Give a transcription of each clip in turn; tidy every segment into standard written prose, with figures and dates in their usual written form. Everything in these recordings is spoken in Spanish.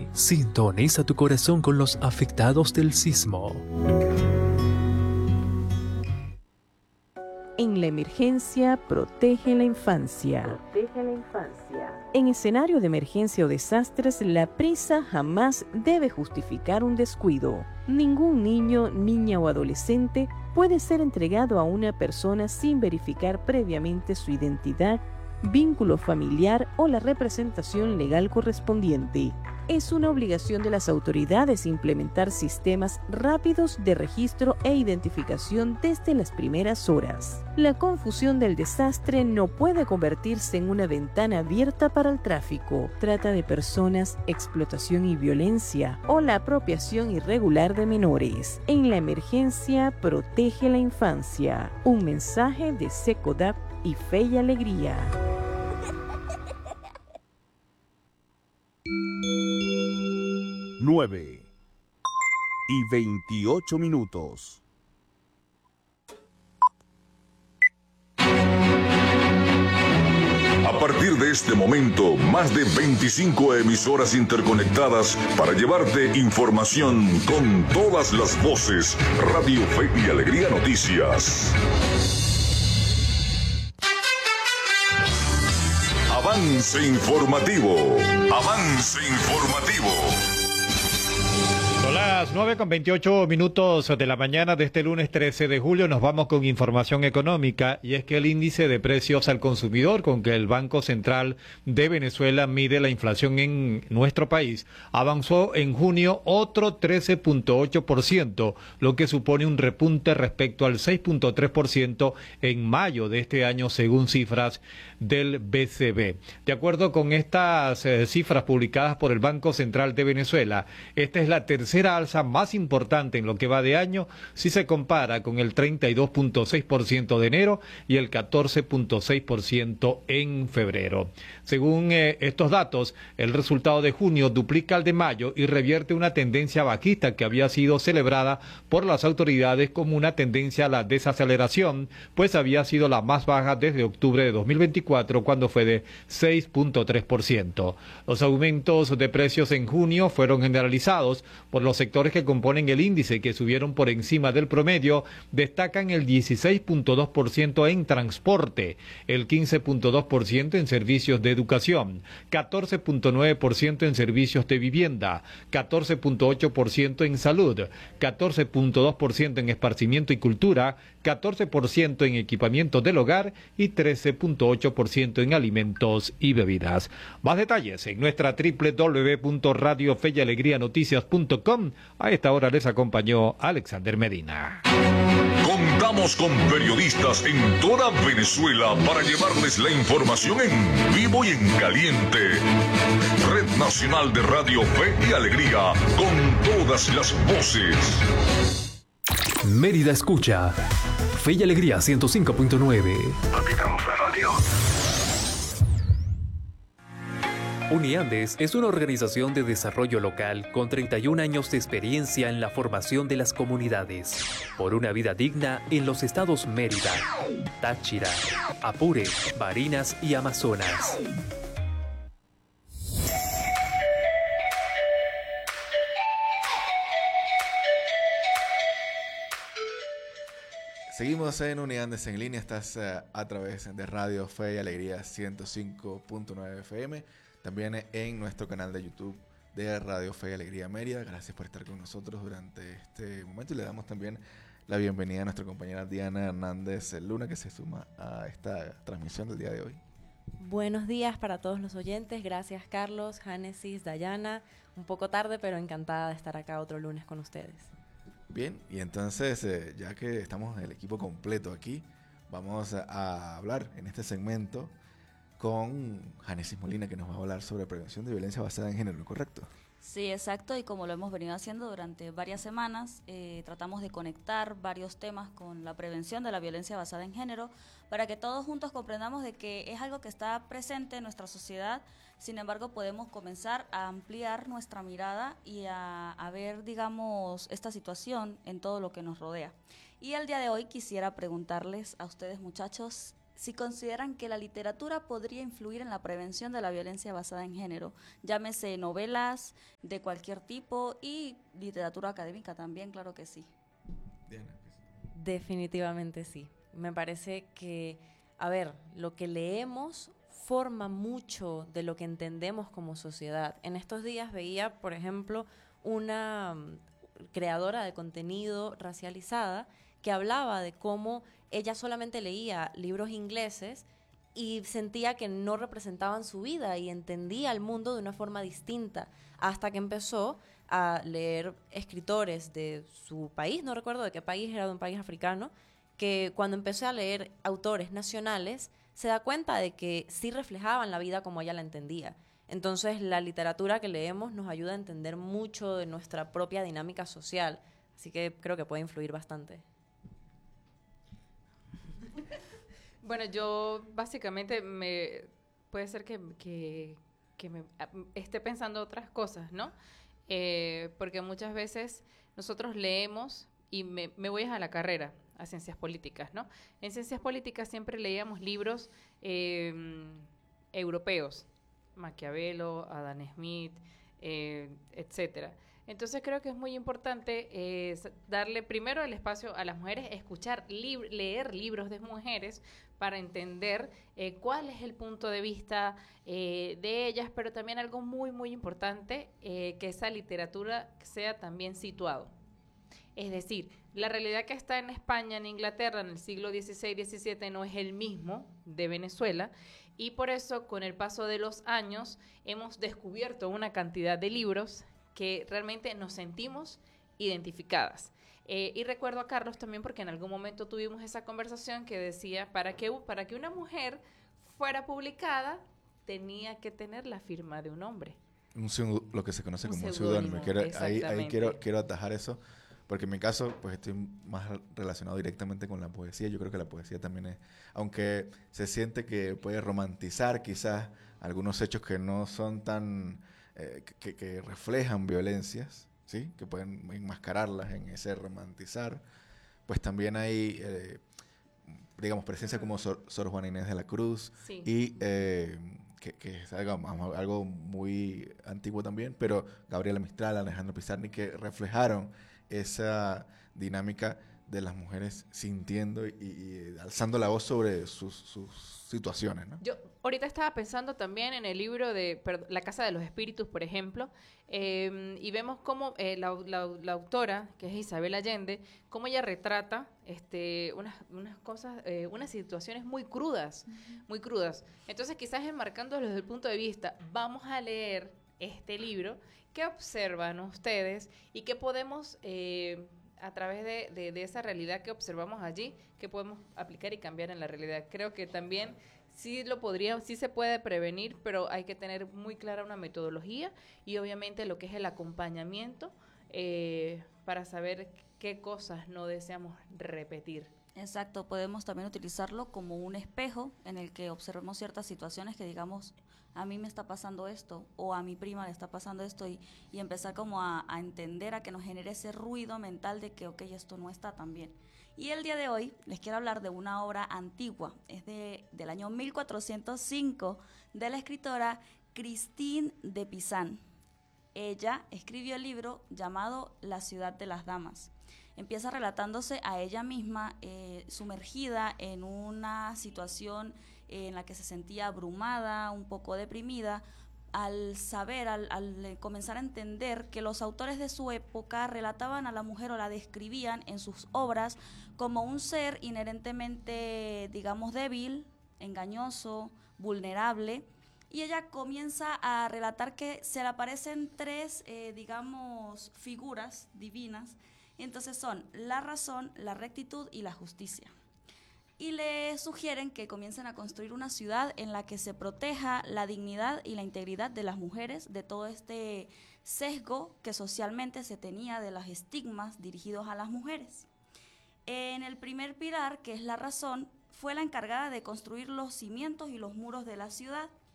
Sintoniza tu corazón con los afectados del sismo. En la emergencia, protege la infancia. Protege la infancia. En escenario de emergencia o desastres, la prisa jamás debe justificar un descuido. Ningún niño, niña o adolescente puede ser entregado a una persona sin verificar previamente su identidad, vínculo familiar o la representación legal correspondiente. Es una obligación de las autoridades implementar sistemas rápidos de registro e identificación desde las primeras horas. La confusión del desastre no puede convertirse en una ventana abierta para el tráfico, trata de personas, explotación y violencia o la apropiación irregular de menores. En la emergencia, protege la infancia. Un mensaje de SECODAP y Fe y Alegría. 9:28. A partir de este momento, más de 25 emisoras interconectadas para llevarte información con todas las voces. Radio Fe y Alegría Noticias. Avance informativo. Avance informativo. Son las 9:28 de la mañana de este lunes 13 de julio. Nos vamos con información económica, y es que el índice de precios al consumidor con que el Banco Central de Venezuela mide la inflación en nuestro país avanzó en junio otro 13.8%, lo que supone un repunte respecto al 6.3% en mayo de este año, según cifras del BCB. De acuerdo con estas cifras publicadas por el Banco Central de Venezuela, esta es la tercera alza más importante en lo que va de año si se compara con el 32.6% de enero y el 14.6% en febrero. Según estos datos, el resultado de junio duplica al de mayo y revierte una tendencia bajista que había sido celebrada por las autoridades como una tendencia a la desaceleración, pues había sido la más baja desde octubre de 2024, cuando fue de 6.3%. Los aumentos de precios en junio fueron generalizados por los sectores que componen el índice, que subieron por encima del promedio. Destacan el 16.2% en transporte, el 15.2% en servicios de educación, 14.9% en servicios de vivienda, 14.8% en salud, 14.2% en esparcimiento y cultura, 14% en equipamiento del hogar y 13.8% en alimentos y bebidas. Más detalles en nuestra www.radiofeyalegrianoticias.com. A esta hora les acompañó Alexander Medina. Contamos con periodistas en toda Venezuela para llevarles la información en vivo y en caliente. Red Nacional de Radio Fe y Alegría, con todas las voces. Mérida escucha Fe y Alegría 105.9. Capitamos la radio. Uniandes es una organización de desarrollo local con 31 años de experiencia en la formación de las comunidades por una vida digna en los estados Mérida, Táchira, Apure, Barinas y Amazonas. Seguimos en Uniandes en línea. Estás a través de Radio Fe y Alegría 105.9 FM. También en nuestro canal de YouTube de Radio Fe y Alegría Mérida. Gracias por estar con nosotros durante este momento. Y le damos también la bienvenida a nuestra compañera Diana Hernández Luna, que se suma a esta transmisión del día de hoy. Buenos días para todos los oyentes. Gracias, Carlos, Génesis, Dayana. Un poco tarde, pero encantada de estar acá otro lunes con ustedes. Bien, y entonces, ya que estamos el equipo completo aquí, vamos a hablar en este segmento con Génesis Molina, que nos va a hablar sobre prevención de violencia basada en género, ¿correcto? Sí, exacto, y como lo hemos venido haciendo durante varias semanas, tratamos de conectar varios temas con la prevención de la violencia basada en género, para que todos juntos comprendamos de que es algo que está presente en nuestra sociedad. Sin embargo, podemos comenzar a ampliar nuestra mirada y a ver, digamos, esta situación en todo lo que nos rodea. Y el día de hoy quisiera preguntarles a ustedes, muchachos, si consideran que la literatura podría influir en la prevención de la violencia basada en género, llámese novelas de cualquier tipo y literatura académica también, claro que sí. Diana. Definitivamente sí. Me parece que, a ver, lo que leemos forma mucho de lo que entendemos como sociedad. En estos días veía, por ejemplo, una creadora de contenido racializada que hablaba de cómo ella solamente leía libros ingleses y sentía que no representaban su vida y entendía el mundo de una forma distinta, hasta que empezó a leer escritores de su país, no recuerdo de qué país, era de un país africano, que cuando empezó a leer autores nacionales se da cuenta de que sí reflejaban la vida como ella la entendía. Entonces la literatura que leemos nos ayuda a entender mucho de nuestra propia dinámica social, así que creo que puede influir bastante. Bueno, yo básicamente puede ser que me esté pensando otras cosas, ¿no? Porque muchas veces nosotros leemos y me voy a la carrera, a ciencias políticas, ¿no? En ciencias políticas siempre leíamos libros europeos, Maquiavelo, Adam Smith, etcétera. Entonces creo que es muy importante darle primero el espacio a las mujeres, leer libros de mujeres para entender cuál es el punto de vista de ellas, pero también algo muy, muy importante, que esa literatura sea también situado. Es decir, la realidad que está en España, en Inglaterra, en el siglo XVI, XVII, no es el mismo de Venezuela, y por eso, con el paso de los años, hemos descubierto una cantidad de libros que realmente nos sentimos identificadas. Y recuerdo a Carlos también porque en algún momento tuvimos esa conversación que decía, para que una mujer fuera publicada, tenía que tener la firma de un hombre. Lo que se conoce como un seudónimo. Ahí quiero atajar eso, porque en mi caso pues estoy más relacionado directamente con la poesía. Yo creo que la poesía también es, aunque se siente que puede romantizar quizás algunos hechos que no son tan, que reflejan violencias, ¿sí? Que pueden enmascararlas en ese romantizar, pues también hay, digamos, presencia como Sor Juana Inés de la Cruz, sí. Y que es algo muy antiguo también, pero Gabriela Mistral, Alejandro Pizarnik, que reflejaron esa dinámica de las mujeres sintiendo y alzando la voz sobre sus situaciones, ¿no? Yo ahorita estaba pensando también en el libro de La Casa de los Espíritus, por ejemplo, y vemos cómo la autora, que es Isabel Allende, cómo ella retrata unas cosas, unas situaciones muy crudas, muy crudas. Entonces, quizás enmarcándolo desde el punto de vista, vamos a leer este libro, ¿qué observan ustedes y qué podemos, a través de esa realidad que observamos allí, qué podemos aplicar y cambiar en la realidad? Creo que también sí se puede prevenir, pero hay que tener muy clara una metodología y obviamente lo que es el acompañamiento para saber qué cosas no deseamos repetir. Exacto, podemos también utilizarlo como un espejo en el que observemos ciertas situaciones que digamos, a mí me está pasando esto o a mi prima le está pasando esto y empezar como a entender, a que nos genere ese ruido mental de que, ok, esto no está tan bien. Y el día de hoy les quiero hablar de una obra antigua, es del año 1405, de la escritora Christine de Pizan. Ella escribió el libro llamado La ciudad de las damas. Empieza relatándose a ella misma sumergida en una situación en la que se sentía abrumada, un poco deprimida, al saber, al comenzar a entender que los autores de su época relataban a la mujer o la describían en sus obras como un ser inherentemente, digamos, débil, engañoso, vulnerable, y ella comienza a relatar que se le aparecen tres, digamos, figuras divinas. Entonces son la razón, la rectitud y la justicia. Y le sugieren que comiencen a construir una ciudad en la que se proteja la dignidad y la integridad de las mujeres, de todo este sesgo que socialmente se tenía de los estigmas dirigidos a las mujeres. En el primer pilar, que es la razón, fue la encargada de construir los cimientos y los muros de la ciudad.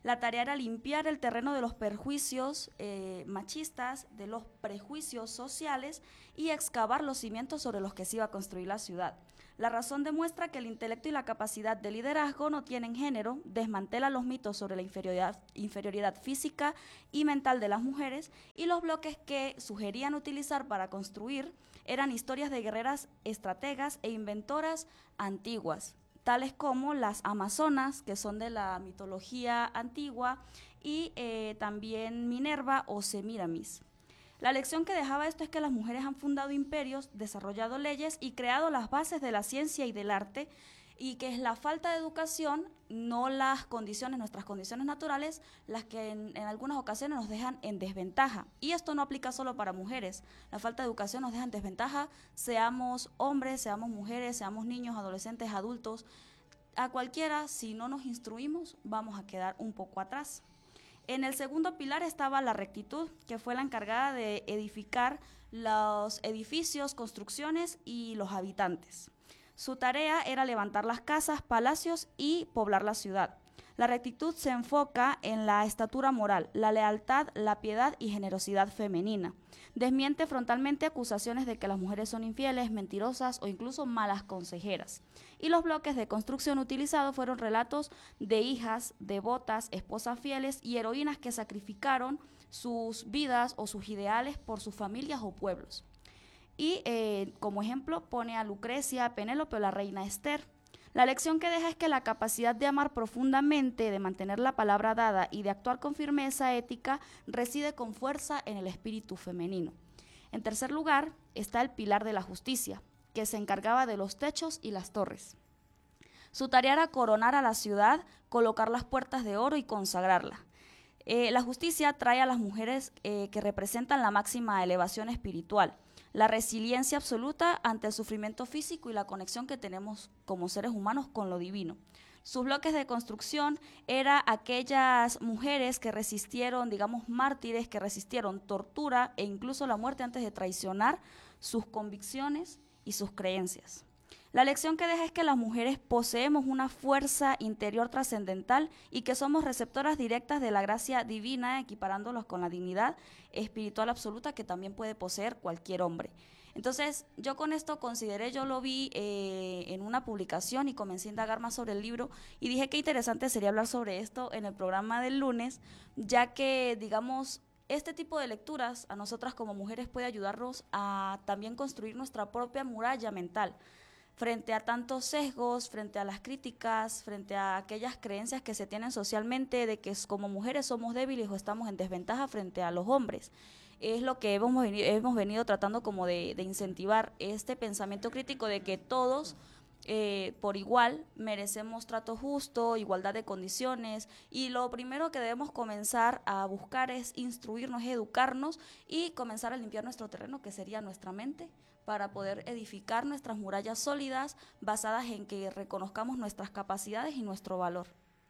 La tarea era limpiar el terreno de los perjuicios machistas, de los prejuicios sociales y excavar los cimientos sobre los que se iba a construir la ciudad. La razón demuestra que el intelecto y la capacidad de liderazgo no tienen género, desmantela los mitos sobre la inferioridad física y mental de las mujeres, y los bloques que sugerían utilizar para construir eran historias de guerreras estrategas e inventoras antiguas, tales como las amazonas, que son de la mitología antigua, y también Minerva o Semíramis. La lección que dejaba esto es que las mujeres han fundado imperios, desarrollado leyes y creado las bases de la ciencia y del arte, y que es la falta de educación, no las condiciones, nuestras condiciones naturales, las que en algunas ocasiones nos dejan en desventaja. Y esto no aplica solo para mujeres. La falta de educación nos deja en desventaja, seamos hombres, seamos mujeres, seamos niños, adolescentes, adultos. A cualquiera, si no nos instruimos, vamos a quedar un poco atrás. En el segundo pilar estaba la rectitud, que fue la encargada de edificar los edificios, construcciones y los habitantes. Su tarea era levantar las casas, palacios y poblar la ciudad. La rectitud se enfoca en la estatura moral, la lealtad, la piedad y generosidad femenina. Desmiente frontalmente acusaciones de que las mujeres son infieles, mentirosas o incluso malas consejeras. Y los bloques de construcción utilizados fueron relatos de hijas, devotas, esposas fieles y heroínas que sacrificaron sus vidas o sus ideales por sus familias o pueblos. Y como ejemplo pone a Lucrecia, a Penélope o la reina Esther. La lección que deja es que la capacidad de amar profundamente, de mantener la palabra dada y de actuar con firmeza ética reside con fuerza en el espíritu femenino. En tercer lugar está el pilar de la justicia, que se encargaba de los techos y las torres. Su tarea era coronar a la ciudad, colocar las puertas de oro y consagrarla. La justicia trae a las mujeres que representan la máxima elevación espiritual, la resiliencia absoluta ante el sufrimiento físico y la conexión que tenemos como seres humanos con lo divino. Sus bloques de construcción eran aquellas mujeres que resistieron, digamos, mártires, que resistieron tortura e incluso la muerte antes de traicionar sus convicciones y sus creencias. La lección que deja es que las mujeres poseemos una fuerza interior trascendental y que somos receptoras directas de la gracia divina, equiparándolos con la dignidad espiritual absoluta que también puede poseer cualquier hombre. Entonces, yo con esto consideré, yo lo vi en una publicación y comencé a indagar más sobre el libro y dije qué interesante sería hablar sobre esto en el programa del lunes, ya que, digamos, este tipo de lecturas a nosotras como mujeres puede ayudarnos a también construir nuestra propia muralla mental, frente a tantos sesgos, frente a las críticas, frente a aquellas creencias que se tienen socialmente de que como mujeres somos débiles o estamos en desventaja frente a los hombres. Es lo que hemos venido tratando como de incentivar este pensamiento crítico de que todos por igual merecemos trato justo, igualdad de condiciones, y lo primero que debemos comenzar a buscar es instruirnos, educarnos y comenzar a limpiar nuestro terreno, que sería nuestra mente, para poder edificar nuestras murallas sólidas basadas en que reconozcamos nuestras capacidades y nuestro valor.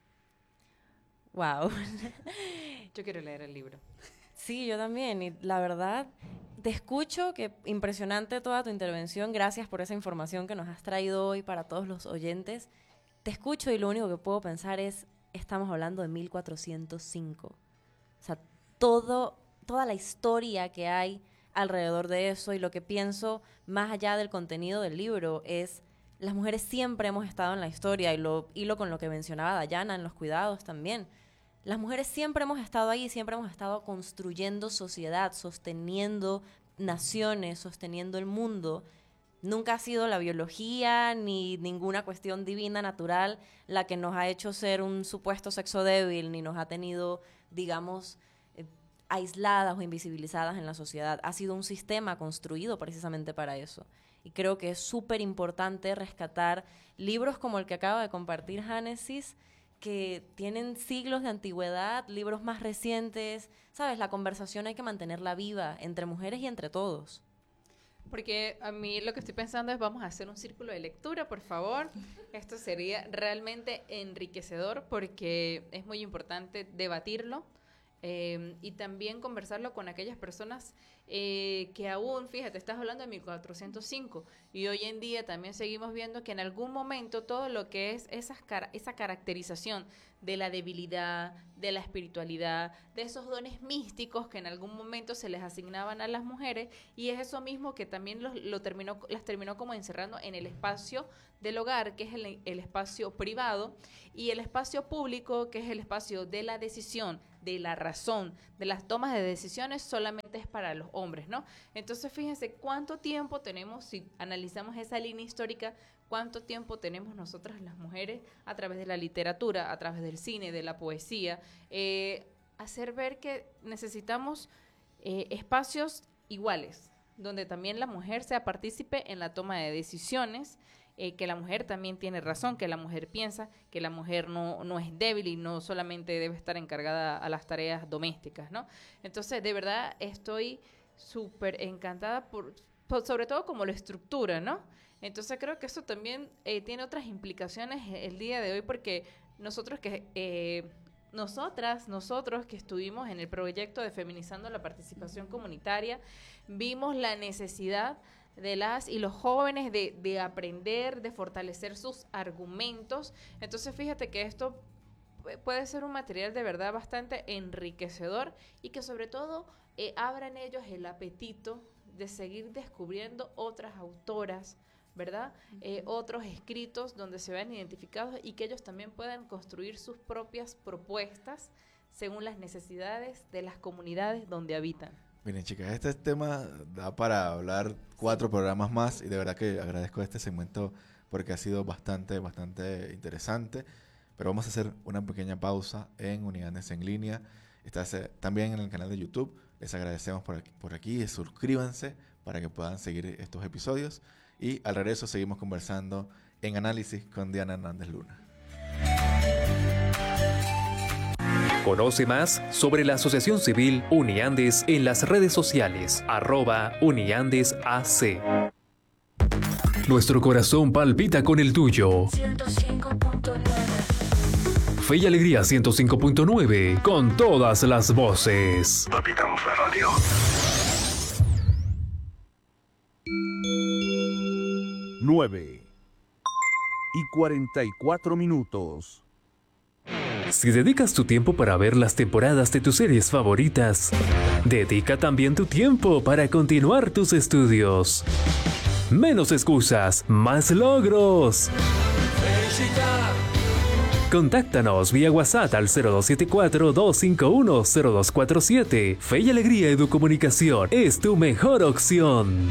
Wow. Yo quiero leer el libro. Sí, yo también. Y la verdad, te escucho, que impresionante toda tu intervención. Gracias por esa información que nos has traído hoy para todos los oyentes. Te escucho y lo único que puedo pensar es, estamos hablando de 1405. O sea, toda la historia que hay alrededor de eso, y lo que pienso más allá del contenido del libro es, las mujeres siempre hemos estado en la historia, y lo hilo con lo que mencionaba Dayana en los cuidados también. Las mujeres siempre hemos estado ahí, siempre hemos estado construyendo sociedad, sosteniendo naciones, sosteniendo el mundo. Nunca ha sido la biología ni ninguna cuestión divina, natural, la que nos ha hecho ser un supuesto sexo débil, ni nos ha tenido, digamos, aisladas o invisibilizadas en la sociedad. Ha sido un sistema construido precisamente para eso. Y creo que es súper importante rescatar libros como el que acaba de compartir Génesis, que tienen siglos de antigüedad, libros más recientes. ¿Sabes? La conversación hay que mantenerla viva entre mujeres y entre todos. Porque a mí lo que estoy pensando es, vamos a hacer un círculo de lectura, por favor. Esto sería realmente enriquecedor porque es muy importante debatirlo. y también conversarlo con aquellas personas que aún, fíjate, estás hablando de 1405 y hoy en día también seguimos viendo que en algún momento todo lo que es esa caracterización de la debilidad, de la espiritualidad, de esos dones místicos que en algún momento se les asignaban a las mujeres, y es eso mismo que también las terminó como encerrando en el espacio del hogar, que es el espacio privado, y el espacio público, que es el espacio de la decisión, de la razón, de las tomas de decisiones, solamente es para los hombres, ¿no? Entonces, fíjense cuánto tiempo tenemos, si analizamos esa línea histórica, cuánto tiempo tenemos nosotras las mujeres a través de la literatura, a través del cine, de la poesía, hacer ver que necesitamos espacios iguales, donde también la mujer sea partícipe en la toma de decisiones, que la mujer también tiene razón, que la mujer piensa, que la mujer no es débil y no solamente debe estar encargada a las tareas domésticas, ¿no? Entonces, de verdad, estoy súper encantada sobre todo como la estructura, ¿no? Entonces, creo que eso también tiene otras implicaciones el día de hoy, porque nosotros que estuvimos en el proyecto de Feminizando la Participación Comunitaria, vimos la necesidad de las y los jóvenes de aprender, de fortalecer sus argumentos. Entonces, fíjate que esto puede ser un material de verdad bastante enriquecedor y que sobre todo abra en ellos el apetito de seguir descubriendo otras autoras, ¿verdad? Otros escritos donde se vean identificados y que ellos también puedan construir sus propias propuestas según las necesidades de las comunidades donde habitan. Miren, chicas, este tema da para hablar 4 programas más y de verdad que agradezco este segmento porque ha sido bastante interesante. Pero vamos a hacer una pequeña pausa en Unidades en Línea. Estás también en el canal de YouTube. Les agradecemos por aquí. Suscríbanse para que puedan seguir estos episodios. Y al regreso seguimos conversando en Análisis con Diana Hernández Luna. Conoce más sobre la Asociación Civil Uniandes en las redes sociales, @UniandesAC. Nuestro corazón palpita con el tuyo. 105.9. Fe y Alegría 105.9, con todas las voces. Palpitamos la radio. 9:44. Si dedicas tu tiempo para ver las temporadas de tus series favoritas, dedica también tu tiempo para continuar tus estudios. Menos excusas, más logros. Contáctanos vía WhatsApp al 0274-251-0247. Fe y Alegría Educomunicación es tu mejor opción.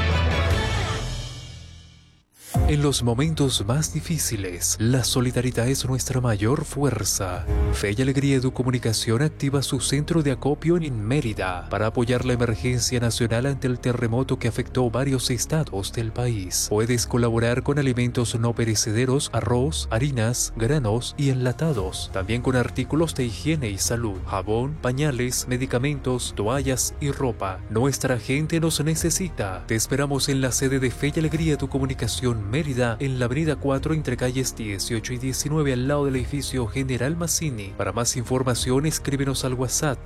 En los momentos más difíciles, la solidaridad es nuestra mayor fuerza. Fe y Alegría Educomunicación activa su centro de acopio en Mérida para apoyar la emergencia nacional ante el terremoto que afectó varios estados del país. Puedes colaborar con alimentos no perecederos, arroz, harinas, granos y enlatados. También con artículos de higiene y salud, jabón, pañales, medicamentos, toallas y ropa. Nuestra gente nos necesita. Te esperamos en la sede de Fe y Alegría Educomunicación Mérida, en la avenida 4 entre calles 18 y 19 al lado del edificio General Mazzini. Para más información escríbenos al WhatsApp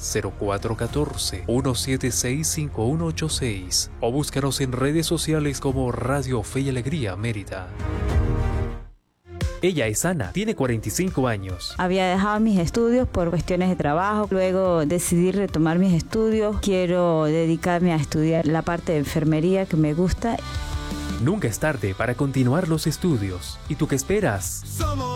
0414-176-5186 o búscanos en redes sociales como Radio Fe y Alegría Mérida. Ella es Ana, tiene 45 años. Había dejado mis estudios por cuestiones de trabajo, luego decidí retomar mis estudios. Quiero dedicarme a estudiar la parte de enfermería que me gusta. Nunca es tarde para continuar los estudios. ¿Y tú qué esperas? Somos